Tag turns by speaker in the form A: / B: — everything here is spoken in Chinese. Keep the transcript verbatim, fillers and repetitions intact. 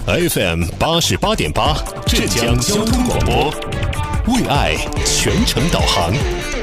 A: F M 八十八点八，浙江交通广播，为爱全程导航。